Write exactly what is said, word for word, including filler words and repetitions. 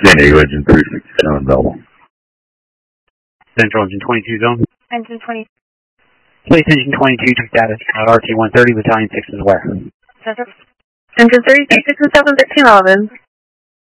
San Diego Engine three sixty-seven Bell. Central Engine twenty-two zone. Engine twenty. Place Engine twenty-two to status at R T one thirty, Battalion six is where? Central. Engine three, six and seven, thirteen eleven.